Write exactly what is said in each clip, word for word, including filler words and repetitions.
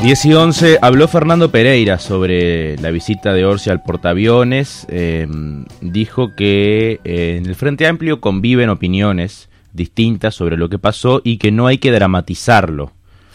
diez y once, habló Fernando Pereira sobre la visita de Orsi al portaaviones. Eh, dijo que eh, en el Frente Amplio conviven opiniones distintas sobre lo que pasó y que no hay que dramatizarlo,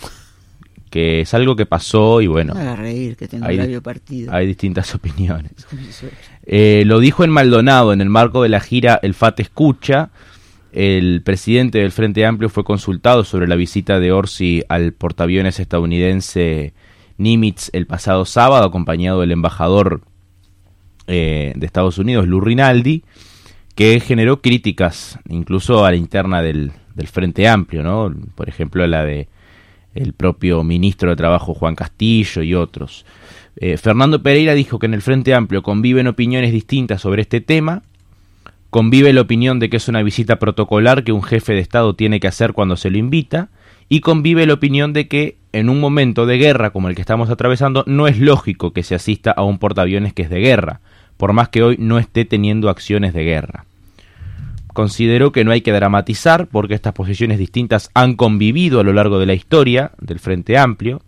que es algo que pasó y bueno, no haga reír, que tengo hay, labio partido. Hay distintas opiniones. Eh, lo dijo en Maldonado en el marco de la gira El F A T Escucha. El presidente del Frente Amplio fue consultado sobre la visita de Orsi al portaaviones estadounidense Nimitz el pasado sábado, acompañado del embajador eh, de Estados Unidos, Lou Rinaldi, que generó críticas incluso a la interna del, del Frente Amplio, ¿no? Por ejemplo, la de el propio ministro de Trabajo Juan Castillo y otros. Eh, Fernando Pereira dijo que en el Frente Amplio conviven opiniones distintas sobre este tema. Convive la opinión de que es una visita protocolar que un jefe de Estado tiene que hacer cuando se lo invita, y convive la opinión de que en un momento de guerra como el que estamos atravesando no es lógico que se asista a un portaaviones que es de guerra, por más que hoy no esté teniendo acciones de guerra. Consideró que no hay que dramatizar porque estas posiciones distintas han convivido a lo largo de la historia del Frente Amplio.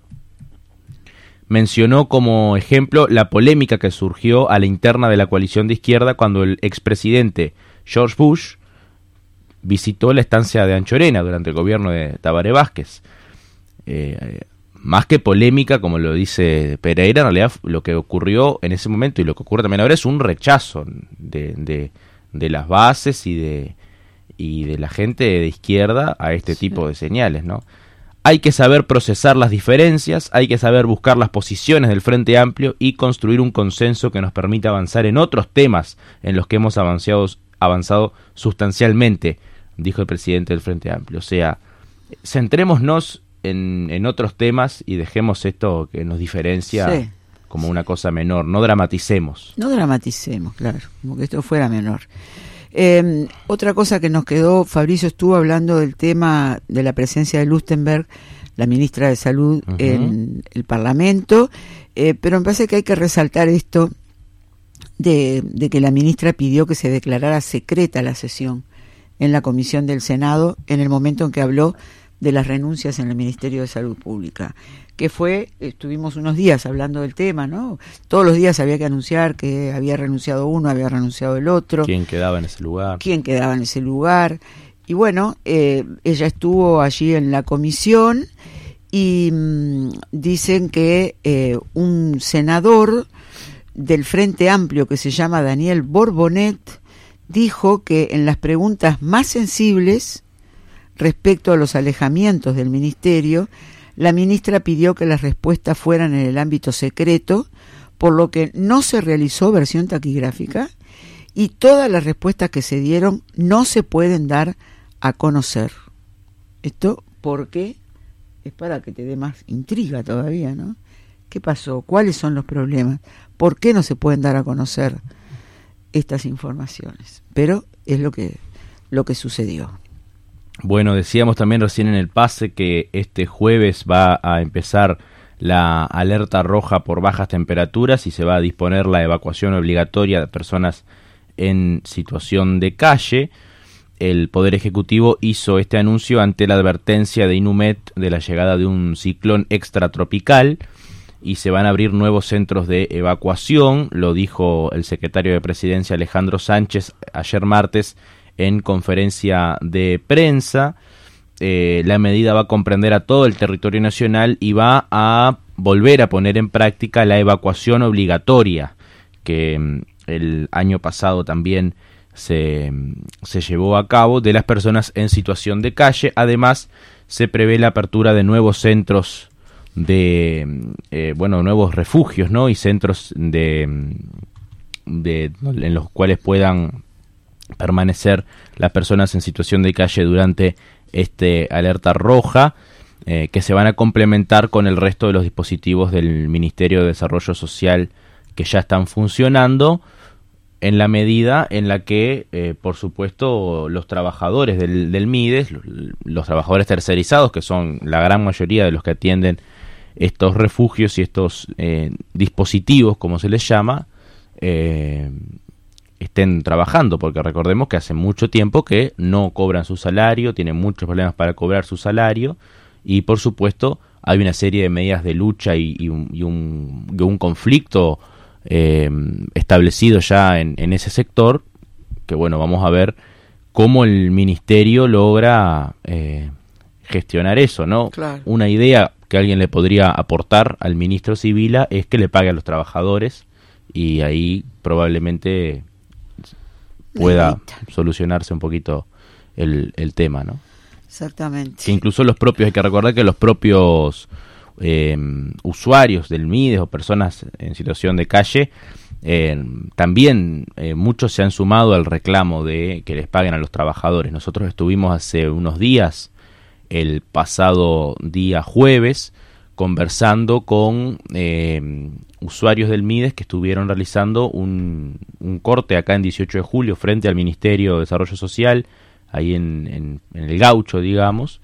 Mencionó como ejemplo la polémica que surgió a la interna de la coalición de izquierda cuando el expresidente George Bush visitó la estancia de Anchorena durante el gobierno de Tabaré Vázquez. Eh, más que polémica, como lo dice Pereira, en realidad lo que ocurrió en ese momento y lo que ocurre también ahora es un rechazo de, de, de las bases y de, y de la gente de izquierda a este sí. tipo de señales, ¿no? Hay que saber procesar las diferencias, hay que saber buscar las posiciones del Frente Amplio y construir un consenso que nos permita avanzar en otros temas en los que hemos avanzado, avanzado sustancialmente, dijo el presidente del Frente Amplio. O sea, centrémonos en, en otros temas y dejemos esto que nos diferencia sí. como una cosa menor, no dramaticemos. No dramaticemos, claro, como que esto fuera menor. Eh, otra cosa que nos quedó, Fabricio estuvo hablando del tema de la presencia de Lustenberg, la ministra de Salud, uh-huh. en el Parlamento, eh, pero me parece que hay que resaltar esto de, de que la ministra pidió que se declarara secreta la sesión en la Comisión del Senado en el momento en que habló de las renuncias en el Ministerio de Salud Pública, que fue, estuvimos unos días hablando del tema, ¿no? Todos los días había que anunciar que había renunciado uno, había renunciado el otro. ¿Quién quedaba en ese lugar? ¿Quién quedaba en ese lugar? Y bueno, eh, ella estuvo allí en la comisión y mmm, dicen que eh, un senador del Frente Amplio que se llama Daniel Borbonet dijo que en las preguntas más sensibles respecto a los alejamientos del ministerio, la ministra pidió que las respuestas fueran en el ámbito secreto, por lo que no se realizó versión taquigráfica y todas las respuestas que se dieron no se pueden dar a conocer. Esto porque es para que te dé más intriga todavía, ¿no? ¿Qué pasó? ¿Cuáles son los problemas? ¿Por qué no se pueden dar a conocer estas informaciones? Pero es lo que, lo que sucedió. Bueno, decíamos también recién en el pase que este jueves va a empezar la alerta roja por bajas temperaturas y se va a disponer la evacuación obligatoria de personas en situación de calle. El Poder Ejecutivo hizo este anuncio ante la advertencia de Inumet de la llegada de un ciclón extratropical y se van a abrir nuevos centros de evacuación, lo dijo el secretario de Presidencia Alejandro Sánchez ayer martes en conferencia de prensa. Eh, la medida va a comprender a todo el territorio nacional y va a volver a poner en práctica la evacuación obligatoria que el año pasado también se, se llevó a cabo de las personas en situación de calle. Además, se prevé la apertura de nuevos centros de, eh, bueno, nuevos refugios, ¿no? Y centros de, de en los cuales puedan permanecer las personas en situación de calle durante este alerta roja, eh, que se van a complementar con el resto de los dispositivos del Ministerio de Desarrollo Social que ya están funcionando, en la medida en la que, eh, por supuesto, los trabajadores del, del MIDES, los, los trabajadores tercerizados, que son la gran mayoría de los que atienden estos refugios y estos eh, dispositivos, como se les llama, eh, estén trabajando, porque recordemos que hace mucho tiempo que no cobran su salario, tienen muchos problemas para cobrar su salario y por supuesto hay una serie de medidas de lucha y, y, un, y, un, y un conflicto eh, establecido ya en, en ese sector, que bueno, vamos a ver cómo el ministerio logra eh, gestionar eso, ¿no? Claro. Una idea que alguien le podría aportar al ministro Sibila es que le pague a los trabajadores, y ahí probablemente pueda solucionarse un poquito el, el tema, ¿no? Exactamente. Que incluso los propios, hay que recordar que los propios eh, usuarios del MIDES o personas en situación de calle, eh, también eh, muchos se han sumado al reclamo de que les paguen a los trabajadores. Nosotros estuvimos hace unos días, el pasado día jueves, conversando con eh, usuarios del MIDES que estuvieron realizando un, un corte acá en dieciocho de julio frente al Ministerio de Desarrollo Social, ahí en, en, en el Gaucho, digamos,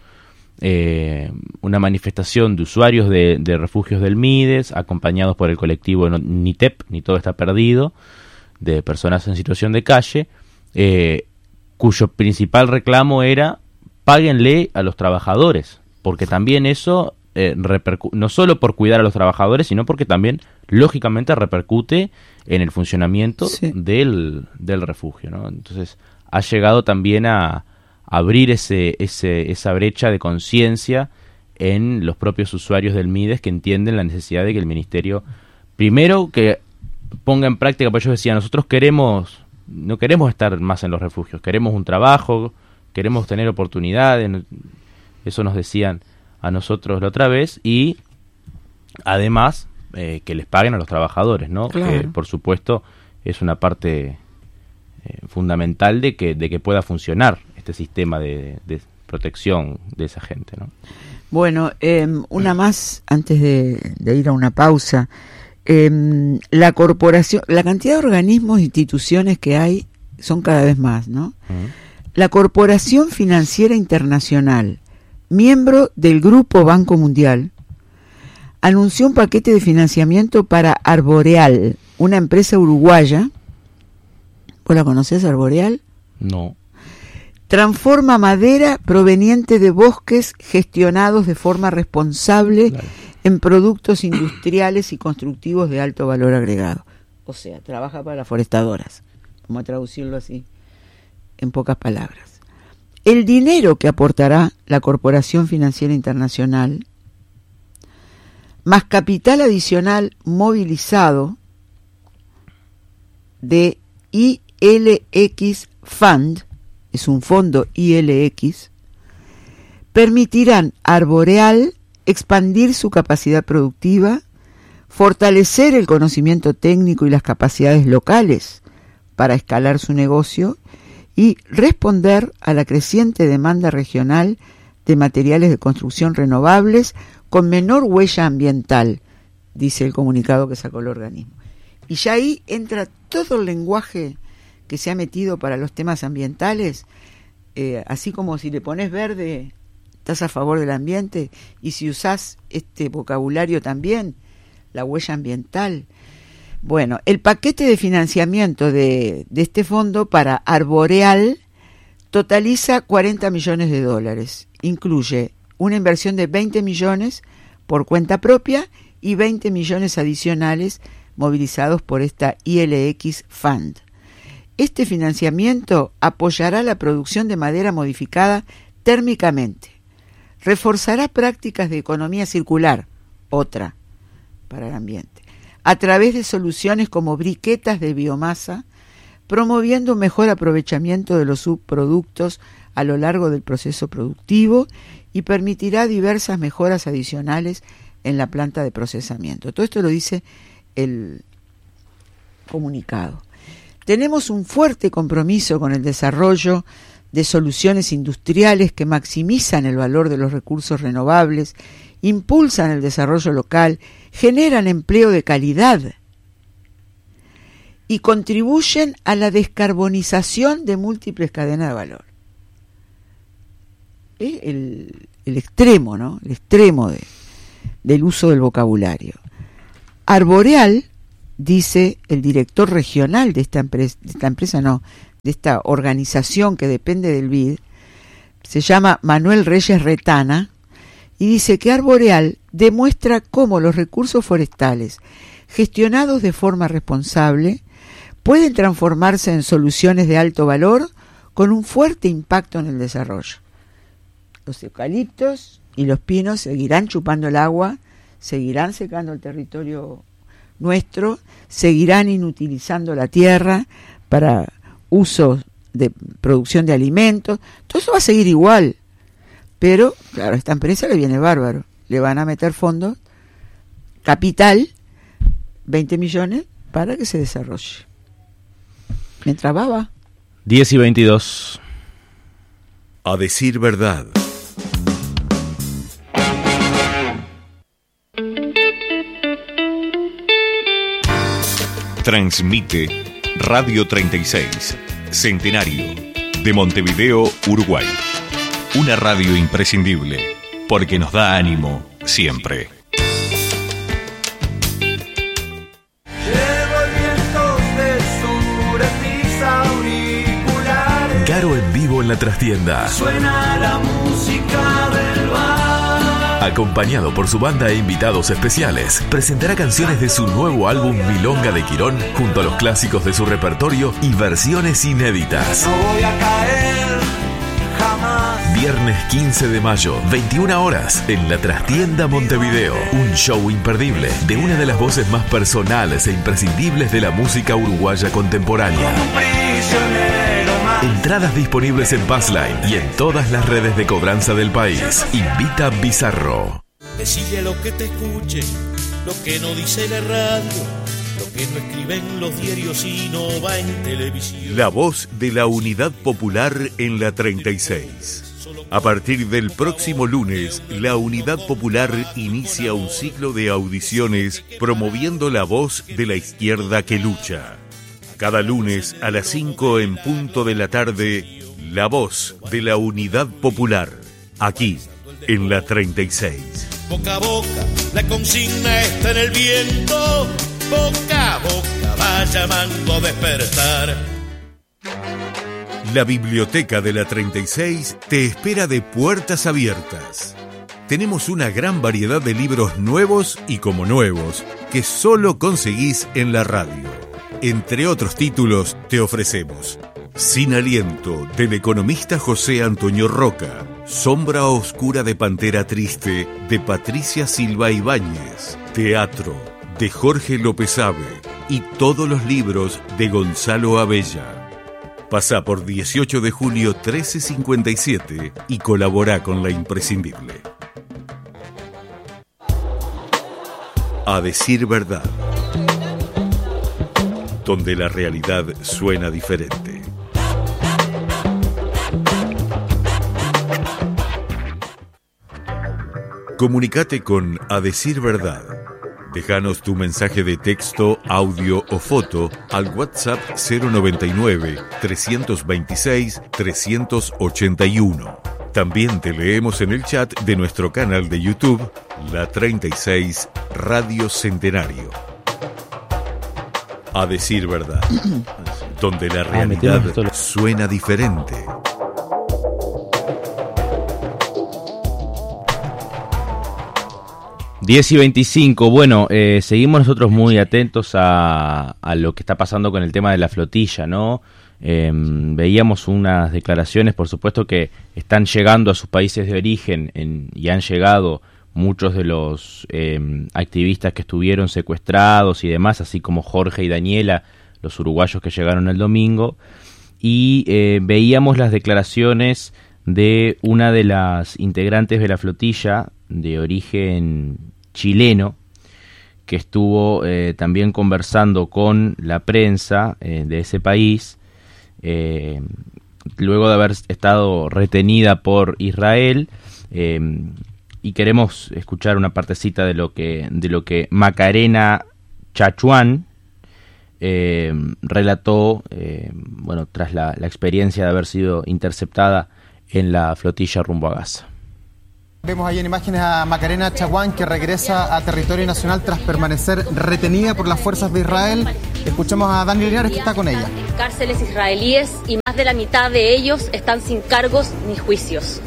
eh, una manifestación de usuarios de, de refugios del MIDES, acompañados por el colectivo Ni T E P, Ni Todo Está Perdido, de personas en situación de calle, eh, cuyo principal reclamo era: páguenle a los trabajadores, porque también eso eh, repercu- no solo por cuidar a los trabajadores, sino porque también lógicamente repercute en el funcionamiento sí. del, del refugio, ¿no? Entonces ha llegado también a abrir ese, ese, esa brecha de conciencia en los propios usuarios del MIDES, que entienden la necesidad de que el ministerio, primero, que ponga en práctica, porque ellos decían, nosotros queremos, no queremos estar más en los refugios, queremos un trabajo, queremos tener oportunidades, eso nos decían a nosotros la otra vez, y además eh, que les paguen a los trabajadores, ¿no? Claro. Que por supuesto es una parte eh, fundamental de que, de que pueda funcionar este sistema de, de protección de esa gente, ¿no? Bueno, eh, una más antes de, de ir a una pausa. Eh, la corporación, la cantidad de organismos e instituciones que hay son cada vez más, ¿no? Uh-huh. La Corporación Financiera Internacional, miembro del Grupo Banco Mundial, anunció un paquete de financiamiento para Arboreal, una empresa uruguaya. ¿Vos la conocés, Arboreal? No. Transforma madera proveniente de bosques gestionados de forma responsable, claro, en productos industriales y constructivos de alto valor agregado. O sea, trabaja para las forestadoras. Vamos a traducirlo así, en pocas palabras. El dinero que aportará la Corporación Financiera Internacional, más capital adicional movilizado de I L X Fund, es un fondo I L X, permitirán a Arboreal expandir su capacidad productiva, fortalecer el conocimiento técnico y las capacidades locales para escalar su negocio y responder a la creciente demanda regional de materiales de construcción renovables con menor huella ambiental, dice el comunicado que sacó el organismo. Y ya ahí entra todo el lenguaje que se ha metido para los temas ambientales, eh, así como si le pones verde, estás a favor del ambiente, y si usás este vocabulario también, la huella ambiental. Bueno, el paquete de financiamiento de, de este fondo para Arboreal totaliza cuarenta millones de dólares. Incluye una inversión de veinte millones por cuenta propia y veinte millones adicionales movilizados por esta I L X Fund. Este financiamiento apoyará la producción de madera modificada térmicamente, reforzará prácticas de economía circular, otra para el ambiente, a través de soluciones como briquetas de biomasa, promoviendo un mejor aprovechamiento de los subproductos a lo largo del proceso productivo y permitirá diversas mejoras adicionales en la planta de procesamiento. Todo esto lo dice el comunicado. Tenemos un fuerte compromiso con el desarrollo de soluciones industriales que maximizan el valor de los recursos renovables, impulsan el desarrollo local, generan empleo de calidad y contribuyen a la descarbonización de múltiples cadenas de valor. ¿Eh? El, el extremo, ¿no? El extremo de, del uso del vocabulario. Arboreal, dice el director regional de esta empresa, de esta empresa no, de esta organización que depende del B I D, se llama Manuel Reyes Retana, y dice que Arboreal demuestra cómo los recursos forestales, gestionados de forma responsable, pueden transformarse en soluciones de alto valor con un fuerte impacto en el desarrollo. Los eucaliptos y los pinos seguirán chupando el agua, seguirán secando el territorio nuestro, seguirán inutilizando la tierra para usos de producción de alimentos, todo eso va a seguir igual, pero claro, a esta empresa le viene bárbaro, le van a meter fondos, capital, veinte millones para que se desarrolle. Mientras va, va. diez y veintidós. A decir verdad. Transmite Radio treinta y seis, Centenario, de Montevideo, Uruguay. Una radio imprescindible, porque nos da ánimo siempre. Caro en vivo en la trastienda. Suena la música del bar. Acompañado por su banda e invitados especiales, presentará canciones de su nuevo álbum Milonga de Quirón, junto a los clásicos de su repertorio y versiones inéditas. No voy a caer jamás. Viernes quince de mayo, veintiuna horas, en la Trastienda Montevideo. Un show imperdible de una de las voces más personales e imprescindibles de la música uruguaya contemporánea. Un prisionero más. Entradas disponibles en Passline y en todas las redes de cobranza del país. Invita Bizarro. Decile a lo que te escuche, lo que no dice la radio, lo que no escriben los diarios y no va en televisión. La voz de la Unidad Popular en la treinta y seis. A partir del próximo lunes, la Unidad Popular inicia un ciclo de audiciones promoviendo la voz de la izquierda que lucha. Cada lunes a las cinco en punto de la tarde, la voz de la Unidad Popular, aquí en la treinta y seis. Boca a boca, la consigna está en el viento. Boca a boca va llamando a despertar. La biblioteca de la treinta y seis te espera de puertas abiertas. Tenemos una gran variedad de libros nuevos y como nuevos que solo conseguís en la radio. Entre otros títulos te ofrecemos Sin Aliento, del economista José Antonio Roca, Sombra Oscura de Pantera Triste, de Patricia Silva Ibáñez, Teatro, de Jorge López Ave, y todos los libros de Gonzalo Abella. Pasá por dieciocho de julio trece cincuenta y siete y colabora con La Imprescindible. A decir verdad, donde la realidad suena diferente. Comunicate con A Decir Verdad. Déjanos tu mensaje de texto, audio o foto al WhatsApp cero noventa y nueve, trescientos veintiséis, trescientos ochenta y uno. También te leemos en el chat de nuestro canal de YouTube, La treinta y seis Radio Centenario. A Decir Verdad, donde la realidad suena diferente. diez y veinticinco, bueno, eh, seguimos nosotros muy atentos a, a lo que está pasando con el tema de la flotilla, ¿no? Eh, veíamos unas declaraciones, por supuesto, que están llegando a sus países de origen en, y han llegado muchos de los eh, activistas que estuvieron secuestrados y demás, así como Jorge y Daniela, los uruguayos que llegaron el domingo, y eh, veíamos las declaraciones de una de las integrantes de la flotilla de origen chileno, que estuvo eh, también conversando con la prensa eh, de ese país, eh, luego de haber estado retenida por Israel, eh, y queremos escuchar una partecita de lo que de lo que Macarena Chachuán eh, relató, eh, bueno, tras la, la experiencia de haber sido interceptada en la flotilla rumbo a Gaza. Vemos ahí en imágenes a Macarena Chachuán, que regresa a territorio nacional tras permanecer retenida por las fuerzas de Israel. Escuchamos a Dani Linares, que está con ella. Cárceles israelíes, y más de la mitad de ellos están sin cargos ni juicios.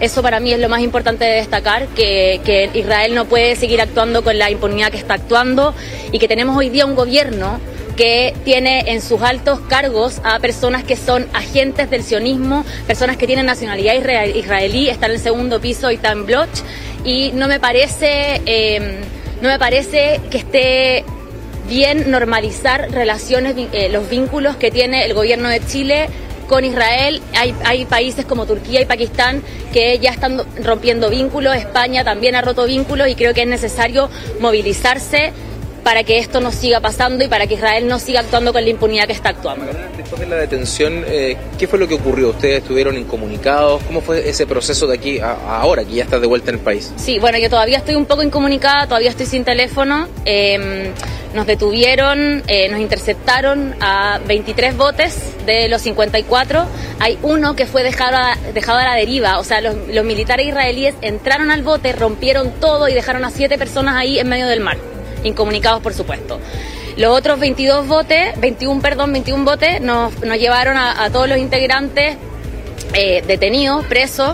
Eso para mí es lo más importante de destacar, que, que Israel no puede seguir actuando con la impunidad que está actuando y que tenemos hoy día un gobierno que tiene en sus altos cargos a personas que son agentes del sionismo, personas que tienen nacionalidad israelí, está en el segundo piso y está en Bloch, y no me parece, eh, no me parece que esté bien normalizar relaciones, eh, los vínculos que tiene el gobierno de Chile con Israel. Hay, hay países como Turquía y Pakistán que ya están rompiendo vínculos, España también ha roto vínculos y creo que es necesario movilizarse para que esto no siga pasando y para que Israel no siga actuando con la impunidad que está actuando. Después de la detención, eh, ¿qué fue lo que ocurrió? ¿Ustedes estuvieron incomunicados? ¿Cómo fue ese proceso de aquí a, a ahora que ya estás de vuelta en el país? Sí, bueno, yo todavía estoy un poco incomunicada, todavía estoy sin teléfono. Eh, nos detuvieron, eh, nos interceptaron a veintitrés botes de los cincuenta y cuatro. Hay uno que fue dejado a, dejado a la deriva, o sea, los, los militares israelíes entraron al bote, rompieron todo y dejaron a siete personas ahí en medio del mar. Incomunicados, por supuesto. Los otros veintidós botes, veintiuno, perdón, veintiuno botes nos, nos llevaron a, a todos los integrantes eh, detenidos, presos,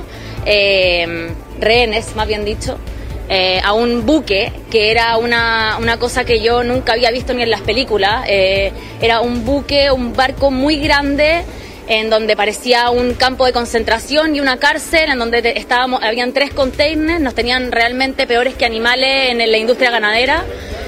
eh, rehenes, más bien dicho, eh, a un buque que era una, una cosa que yo nunca había visto ni en las películas. Eh, era un buque, un barco muy grande, en donde parecía un campo de concentración y una cárcel, en donde estábamos, habían tres containers, nos tenían realmente peores que animales en la industria ganadera,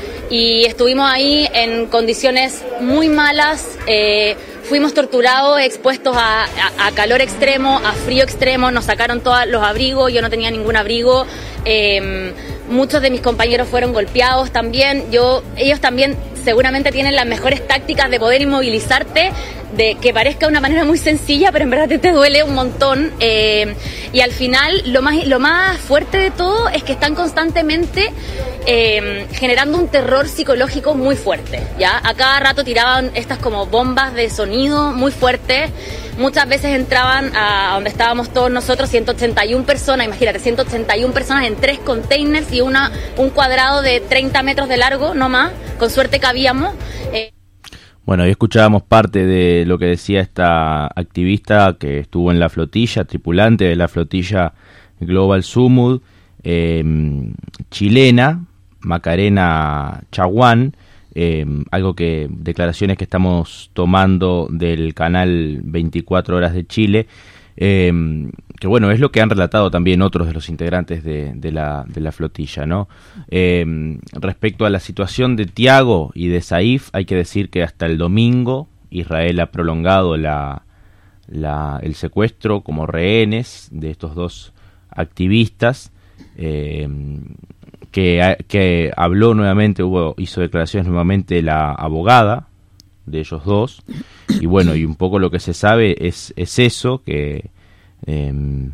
y estuvimos ahí en condiciones muy malas, eh, fuimos torturados, expuestos a, a, a calor extremo, a frío extremo, nos sacaron todos los abrigos, yo no tenía ningún abrigo, eh, muchos de mis compañeros fueron golpeados también, yo, ellos también seguramente tienen las mejores tácticas de poder inmovilizarte, de que parezca una manera muy sencilla, pero en verdad te, te duele un montón, eh, y al final lo más, lo más fuerte de todo es que están constantemente eh, generando un terror psicológico muy fuerte, ¿ya? A cada rato tiraban estas como bombas de sonido muy fuertes, muchas veces entraban a donde estábamos todos nosotros, ciento ochenta y una personas, imagínate, ciento ochenta y una personas en tres containers y una, un cuadrado de treinta metros de largo, no más, con suerte cabíamos. Eh, Bueno, ahí escuchábamos parte de lo que decía esta activista que estuvo en la flotilla, tripulante de la flotilla Global Sumud, eh, chilena, Macarena Chaguán, eh, algo que, declaraciones que estamos tomando del canal veinticuatro horas de Chile, eh, que bueno, es lo que han relatado también otros de los integrantes de, de, la, de la flotilla, ¿no? Eh, respecto a la situación de Tiago y de Saif, hay que decir que hasta el domingo Israel ha prolongado la, la, el secuestro como rehenes de estos dos activistas, eh, que, que habló nuevamente, hubo, hizo declaraciones nuevamente la abogada de ellos dos, y bueno, y un poco lo que se sabe es, es eso, que eh,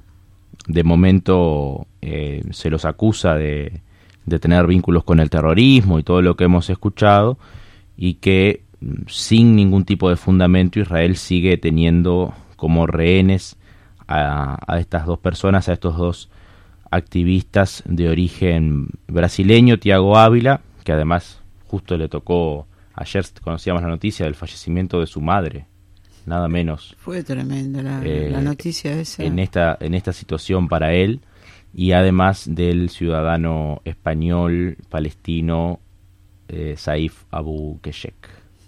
de momento eh, se los acusa de, de tener vínculos con el terrorismo y todo lo que hemos escuchado, y que sin ningún tipo de fundamento Israel sigue teniendo como rehenes a, a estas dos personas, a estos dos activistas de origen brasileño, Tiago Ávila, que además justo le tocó, ayer conocíamos la noticia del fallecimiento de su madre, nada menos. Fue tremenda la, eh, la noticia esa. En esta, en esta situación para él, y además del ciudadano español palestino eh, Saif Abu Keshek.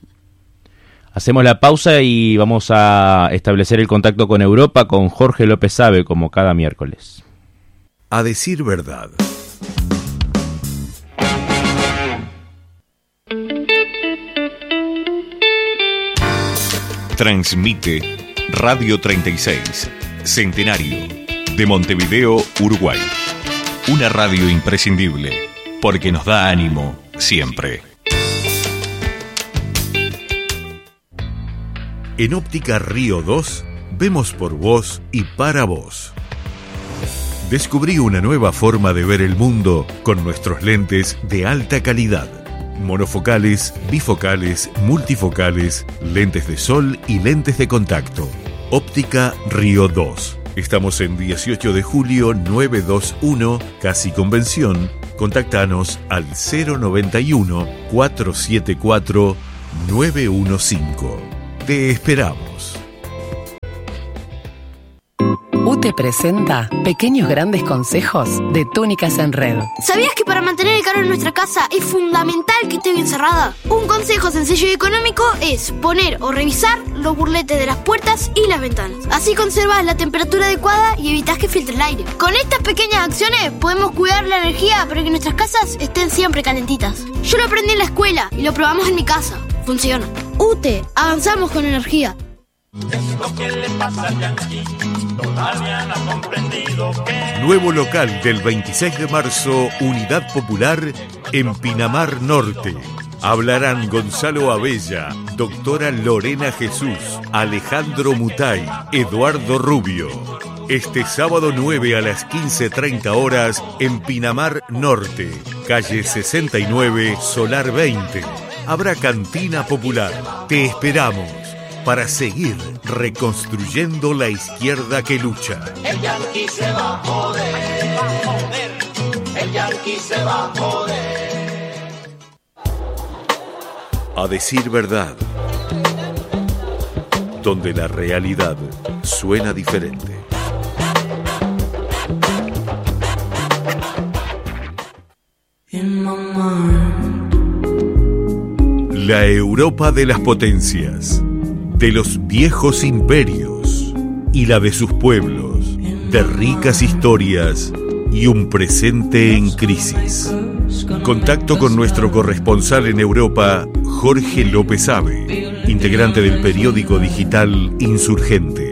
Hacemos la pausa y vamos a establecer el contacto con Europa con Jorge López Sabe, como cada miércoles. A decir verdad. Transmite Radio treinta y seis, Centenario, de Montevideo, Uruguay. Una radio imprescindible, porque nos da ánimo siempre. En Óptica Río dos, vemos por vos y para vos. Descubrí una nueva forma de ver el mundo con nuestros lentes de alta calidad. Monofocales, bifocales, multifocales, lentes de sol y lentes de contacto. Óptica Río dos. Estamos en dieciocho de julio novecientos veintiuno, Casi Convención. Contactanos al cero noventa y uno, cuatrocientos setenta y cuatro, novecientos quince. Te esperamos. U T U T E presenta Pequeños Grandes Consejos de Túnicas en Red. ¿Sabías que para mantener el calor en nuestra casa es fundamental que esté bien cerrada? Un consejo sencillo y económico es poner o revisar los burletes de las puertas y las ventanas. Así conservas la temperatura adecuada y evitas que filtre el aire. Con estas pequeñas acciones podemos cuidar la energía para que nuestras casas estén siempre calentitas. Yo lo aprendí en la escuela y lo probamos en mi casa. Funciona. U T E, avanzamos con energía. Es lo que le pasa al Yankee, todavía no ha comprendido que... Nuevo local del veintiséis de marzo, Unidad Popular, en Pinamar Norte. Hablarán Gonzalo Abella, doctora Lorena Jesús, Alejandro Mutay, Eduardo Rubio. Este sábado nueve a las quince treinta horas en Pinamar Norte, calle sesenta y nueve, Solar veinte. Habrá cantina popular. Te esperamos para seguir reconstruyendo la izquierda que lucha. El Yankee se va a joder, el Yankee se va a joder. A decir verdad, donde la realidad suena diferente. La Europa de las potencias, de los viejos imperios y la de sus pueblos, de ricas historias y un presente en crisis. Contacto con nuestro corresponsal en Europa, Jorge López Abe, integrante del periódico digital Insurgente.